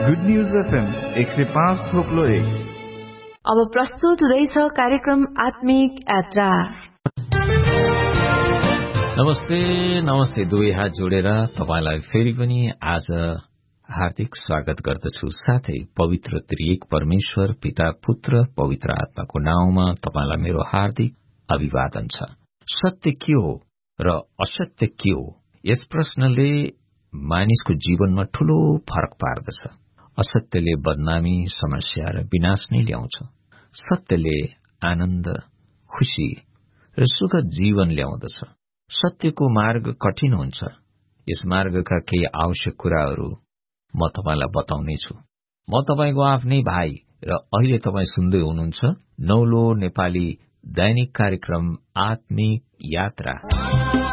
Good news FM 105.1। अब प्रस्तुत हुँदैछ कार्यक्रम आत्मिक यात्रा। नमस्ते नमस्ते, दुवै हात जोडेर तपाईलाई फेरि पनि आज हार्दिक स्वागत गर्दछु। साथै पवित्र त्रिएक परमेश्वर पिता पुत्र पवित्र आत्माको नाउँमा तपाईलाई मेरो हार्दिक अभिवादन छ। सत्य के हो र असत्य के हो, यस प्रश्नले मानिसको जीवनमा ठूलो फरक पार्दछ। असत्यले बदनामी, समस्या र विनाश नै ल्याउँछ। सत्यले आनन्द, खुशी र सुखद जीवन ल्याउँदछ। सत्यको मार्ग कठिन हुन्छ। यस मार्गका केही आवश्यक कुराहरू म तपाईलाई बताउने छु। म तपाईको आफ्नै भाइ र अहिले तपाई सुन्दै हुनुहुन्छ नौलो नेपाली दैनिक कार्यक्रम आत्मिक यात्रा।